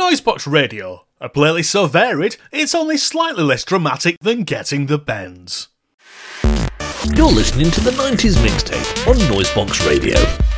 Noisebox Radio, a playlist so varied, it's only slightly less dramatic than Getting the Bends. You're listening to the 90s mixtape on Noisebox Radio.